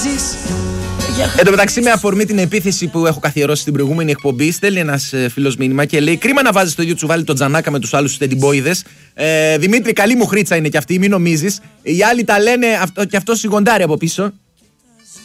Εν τω μεταξύ, με αφορμή την επίθεση που έχω καθιερώσει στην προηγούμενη εκπομπή, στέλνει ένας φίλος μήνυμα και λέει: κρίμα να βάζεις στο ίδιο τσουβάλι τον Τζανάκα με τους άλλους τεντιμπόιδες. Δημήτρη, καλή μου χρήτσα είναι κι αυτή, μην νομίζεις. Οι άλλοι τα λένε και αυτό σιγοντάρει από πίσω.